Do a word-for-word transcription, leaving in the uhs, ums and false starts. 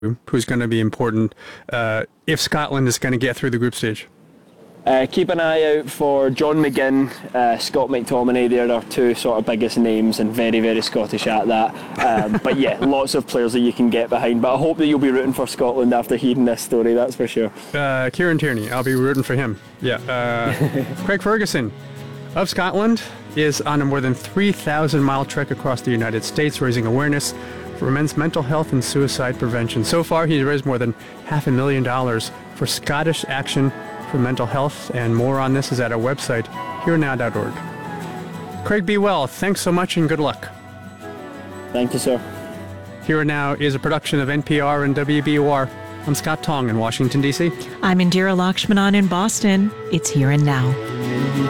who's going to be important uh, if Scotland is going to get through the group stage? Uh, keep an eye out for John McGinn, uh, Scott McTominay. They're our two sort of biggest names, and very, very Scottish at that. Um, but yeah, lots of players that you can get behind. But I hope that you'll be rooting for Scotland after hearing this story, that's for sure. Uh, Kieran Tierney, I'll be rooting for him. Yeah. Uh, Craig Ferguson of Scotland is on a more than three thousand mile trek across the United States, raising awareness for men's mental health and suicide prevention. So far, he's raised more than half a million dollars for Scottish Action for Mental Health, and more on this is at our website, here now dot org. Craig, be well. Thanks so much and good luck. Thank you, sir. Here and Now is a production of N P R and W B O R. I'm Scott Tong in Washington, D C. I'm Indira Lakshmanan in Boston. It's Here and Now.